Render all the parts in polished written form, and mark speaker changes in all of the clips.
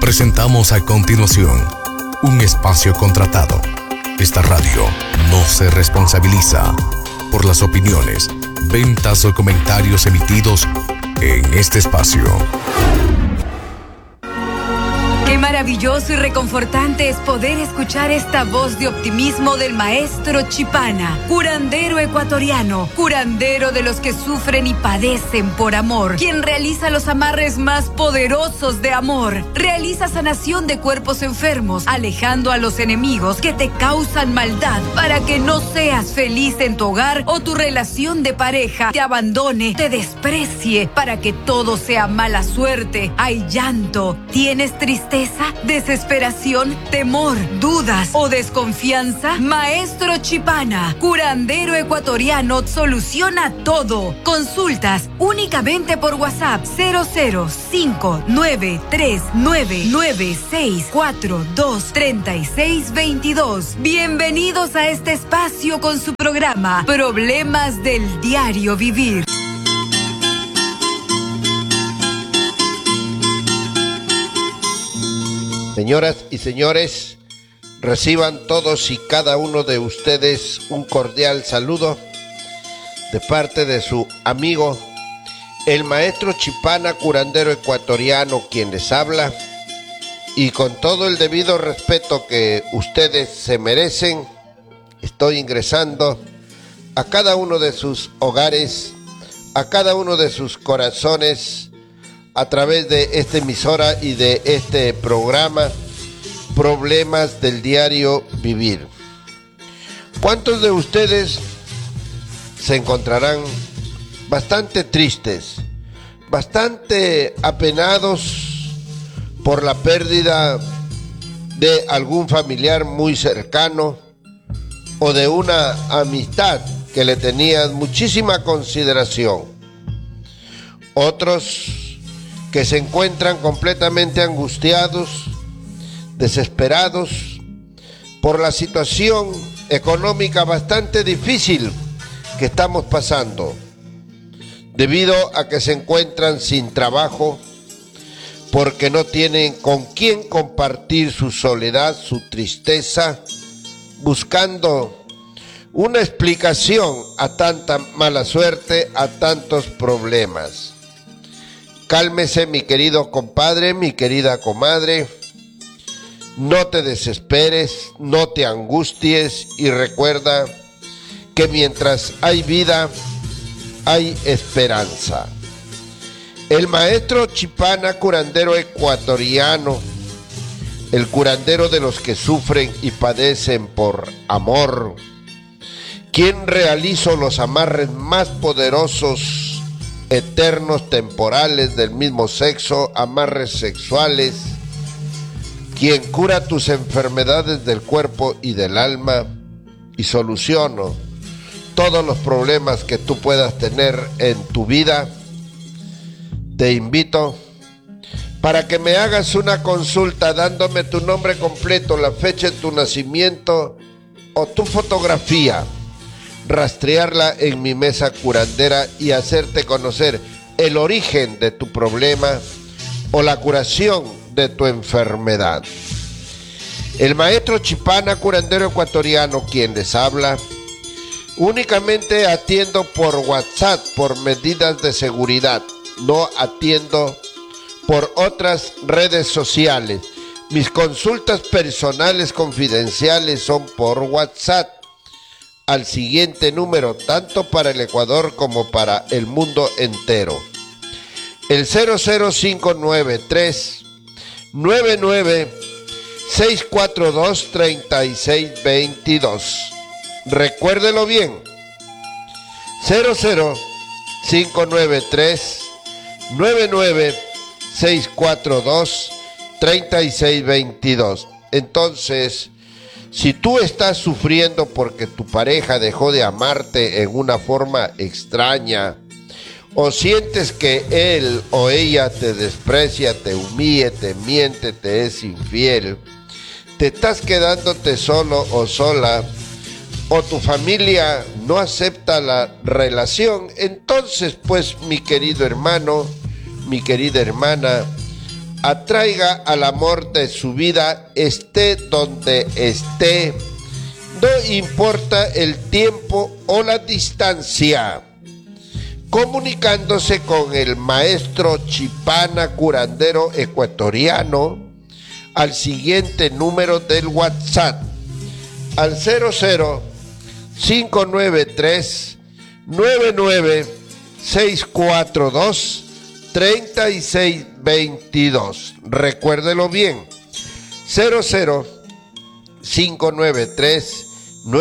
Speaker 1: Presentamos a continuación un espacio contratado. Esta radio no se responsabiliza por las opiniones, ventas o comentarios emitidos en este espacio.
Speaker 2: Qué maravilloso y reconfortante es poder escuchar esta voz de optimismo del maestro Chipana, curandero ecuatoriano, curandero de los que sufren y padecen por amor, quien realiza los amarres más poderosos de amor, realiza sanación de cuerpos enfermos, alejando a los enemigos que te causan maldad para que no seas feliz en tu hogar o tu relación de pareja te abandone, te desprecie, para que todo sea mala suerte, hay llanto, tienes tristeza, desesperación, temor, dudas o desconfianza. Maestro Chipana, curandero ecuatoriano, soluciona todo. Consultas únicamente por WhatsApp 0059399642362. Bienvenidos a este espacio con su programa Problemas del Diario Vivir.
Speaker 3: Señoras y señores, reciban todos y cada uno de ustedes un cordial saludo de parte de su amigo, el maestro Chipana, curandero ecuatoriano, quien les habla, y con todo el debido respeto que ustedes se merecen, estoy ingresando a cada uno de sus hogares, a cada uno de sus corazones, a través de esta emisora y de este programa, Problemas del Diario Vivir. ¿Cuántos de ustedes se encontrarán bastante tristes, bastante apenados por la pérdida de algún familiar muy cercano o de una amistad que le tenían muchísima consideración? Otros que se encuentran completamente angustiados, desesperados por la situación económica bastante difícil que estamos pasando, debido a que se encuentran sin trabajo, porque no tienen con quién compartir su soledad, su tristeza, buscando una explicación a tanta mala suerte, a tantos problemas. Cálmese, mi querido compadre, mi querida comadre, no te desesperes, no te angusties y recuerda que mientras hay vida, hay esperanza. El maestro Chipana, curandero ecuatoriano, el curandero de los que sufren y padecen por amor, quien realizó los amarres más poderosos, eternos, temporales, del mismo sexo, amarres sexuales, quien cura tus enfermedades del cuerpo y del alma y soluciono todos los problemas que tú puedas tener en tu vida. Te invito para que me hagas una consulta dándome tu nombre completo, la fecha de tu nacimiento o tu fotografía, rastrearla en mi mesa curandera y hacerte conocer el origen de tu problema o la curación de tu enfermedad. El maestro Chipana, curandero ecuatoriano, quien les habla, únicamente atiendo por WhatsApp por medidas de seguridad, no atiendo por otras redes sociales. Mis consultas personales confidenciales son por WhatsApp al siguiente número, tanto para el Ecuador como para el mundo entero. El 00593 99-642-3622. Recuérdelo bien. 00593-99-642-3622. Entonces, si tú estás sufriendo porque tu pareja dejó de amarte en una forma extraña, o sientes que él o ella te desprecia, te humilla, te miente, te es infiel, te estás quedándote solo o sola, o tu familia no acepta la relación, entonces pues mi querido hermano, mi querida hermana, atraiga al amor de su vida, esté donde esté, no importa el tiempo o la distancia. Comunicándose con el maestro Chipana, curandero ecuatoriano, al siguiente número del WhatsApp, al 00593 99642 3622. Recuérdelo bien, 00593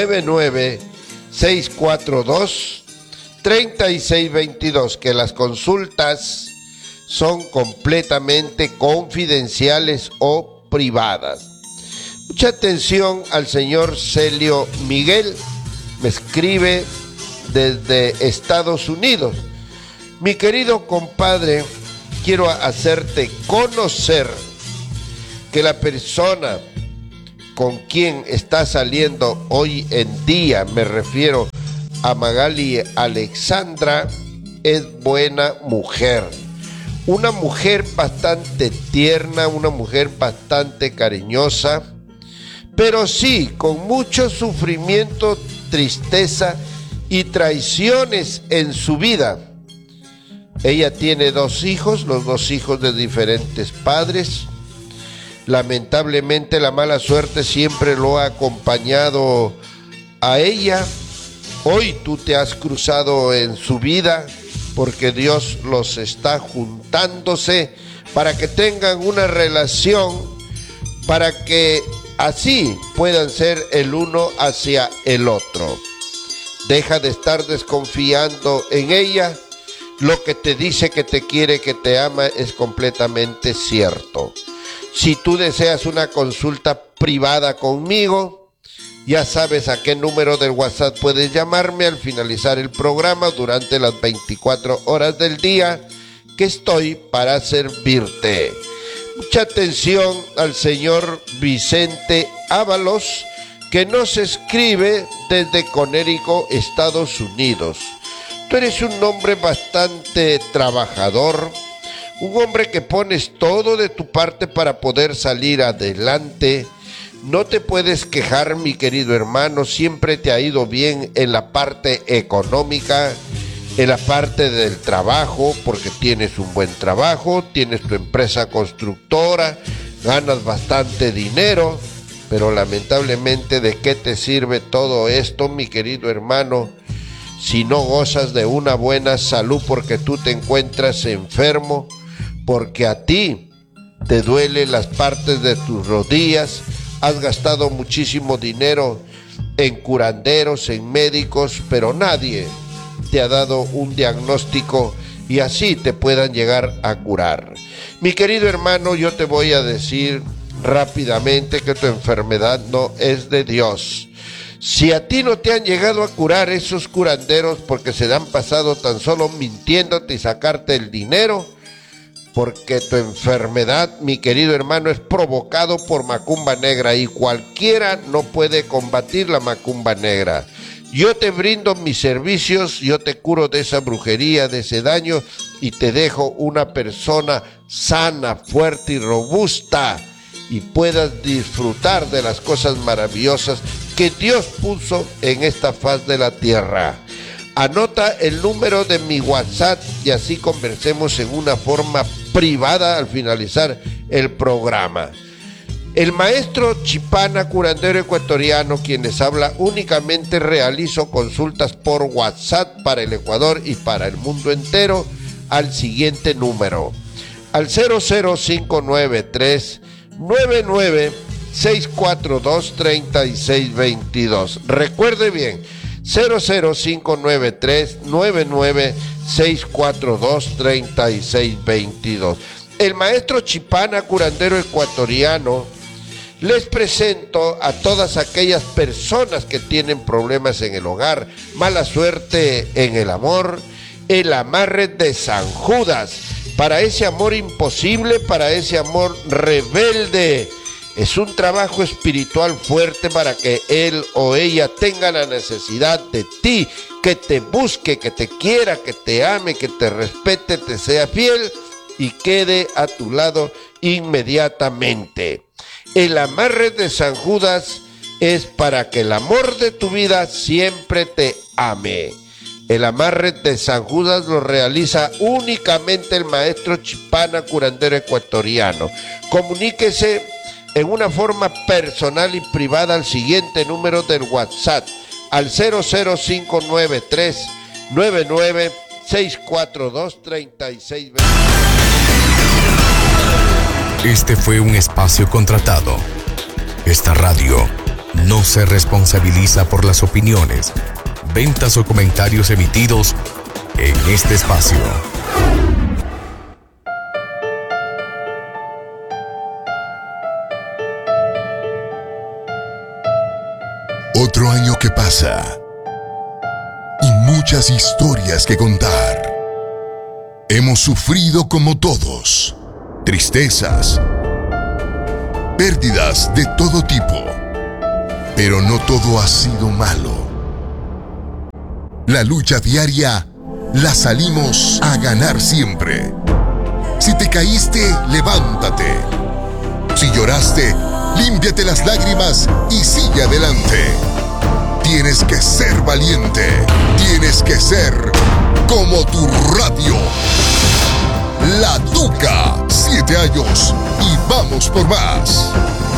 Speaker 3: 99642 3622, que las consultas son completamente confidenciales o privadas. Mucha atención al señor Celio Miguel, me escribe desde Estados Unidos. Mi querido compadre, quiero hacerte conocer que la persona con quien está saliendo hoy en día, me refiero a Magali Alexandra, es buena mujer. Una mujer bastante tierna, una mujer bastante cariñosa, pero sí con mucho sufrimiento, tristeza y traiciones en su vida. Ella tiene 2 hijos, los 2 hijos de diferentes padres. Lamentablemente la mala suerte siempre lo ha acompañado a ella. Hoy tú te has cruzado en su vida porque Dios los está juntándose para que tengan una relación, para que así puedan ser el uno hacia el otro. Deja de estar desconfiando en ella. Lo que te dice que te quiere, que te ama, es completamente cierto. Si tú deseas una consulta privada conmigo, ya sabes a qué número del WhatsApp puedes llamarme al finalizar el programa durante las 24 horas del día, que estoy para servirte. Mucha atención al señor Vicente Ábalos, que nos escribe desde Conérico, Estados Unidos. Tú eres un hombre bastante trabajador, un hombre que pones todo de tu parte para poder salir adelante. No te puedes quejar, mi querido hermano, siempre te ha ido bien en la parte económica, en la parte del trabajo, porque tienes un buen trabajo, tienes tu empresa constructora, ganas bastante dinero, pero lamentablemente, ¿de qué te sirve todo esto, mi querido hermano, si no gozas de una buena salud, porque tú te encuentras enfermo, porque a ti te duelen las partes de tus rodillas? Has gastado muchísimo dinero en curanderos, en médicos, pero nadie te ha dado un diagnóstico y así te puedan llegar a curar. Mi querido hermano, yo te voy a decir rápidamente que tu enfermedad no es de Dios. Si a ti no te han llegado a curar esos curanderos porque se han pasado tan solo mintiéndote y sacarte el dinero, porque tu enfermedad, mi querido hermano, es provocado por macumba negra y cualquiera no puede combatir la macumba negra. Yo te brindo mis servicios, yo te curo de esa brujería, de ese daño, y te dejo una persona sana, fuerte y robusta, y puedas disfrutar de las cosas maravillosas que Dios puso en esta faz de la tierra. Anota el número de mi WhatsApp y así conversemos en una forma privada al finalizar el programa. El maestro Chipana, curandero ecuatoriano, quien les habla, únicamente realizo consultas por WhatsApp para el Ecuador y para el mundo entero al siguiente número, al 00593 99642 3622. Recuerde bien, 00593 99642 3622. El maestro Chipana, curandero ecuatoriano, les presento a todas aquellas personas que tienen problemas en el hogar, mala suerte en el amor, el amarre de San Judas, para ese amor imposible, para ese amor rebelde. Es un trabajo espiritual fuerte para que él o ella tenga la necesidad de ti, que te busque, que te quiera, que te ame, que te respete, te sea fiel y quede a tu lado inmediatamente. El amarre de San Judas es para que el amor de tu vida siempre te ame. El amarre de San Judas lo realiza únicamente el maestro Chipana, curandero ecuatoriano. Comuníquese en una forma personal y privada al siguiente número del WhatsApp, al 0059399642620.
Speaker 1: Este fue un espacio contratado. Esta radio no se responsabiliza por las opiniones, ventas o comentarios emitidos en este espacio.
Speaker 4: Otro año que pasa y muchas historias que contar. Hemos sufrido como todos, tristezas, pérdidas de todo tipo, pero no todo ha sido malo. La lucha diaria la salimos a ganar siempre. Si te caíste, levántate. Si lloraste, límpiate las lágrimas y sigue adelante. Tienes que ser valiente. Tienes que ser como tu radio. La Tuca, 7 años y vamos por más.